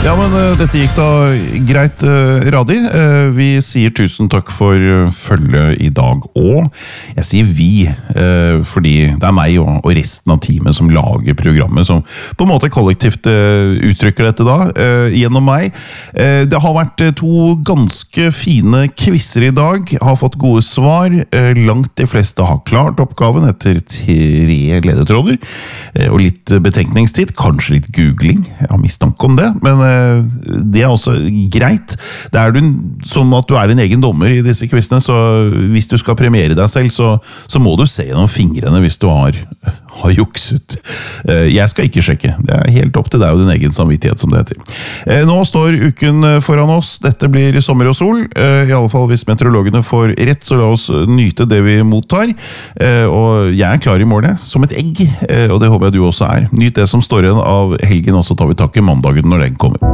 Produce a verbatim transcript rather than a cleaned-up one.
Ja, men uh, dette gikk da greit, uh, Radi. Uh, vi sier tusen takk for uh, følget i dag, og jeg sier vi, uh, fordi det er meg og, og resten av teamet som lager programmet, som på en måte kollektivt uh, uttrykker dette da, uh, gjennom meg. Uh, det har vært uh, to ganske fine quizzer i dag, har fått gode svar, uh, langt de fleste har klart oppgaven etter tre ledetråder, uh, og litt betenkningstid, kanskje litt googling, jeg har mistanke om det, men uh, det er også greit. Det er du, som at du er en egen dommer i disse quizene, så hvis du skal premiere deg selv, så, så må du se gjennom fingrene hvis du har, har jukset. Jeg skal ikke sjekke. Det er helt opp til deg og din egen samvittighet, som det heter. Nå står uken foran oss. Dette blir sommer og sol. I alle fall hvis meteorologene får rett, så la oss nyte det vi mottar. Og jeg er klar i målet, som et egg, og det håper jeg du også er. Nyt det som står igjen av helgen, og så tar vi tak i mandagen når den kommer.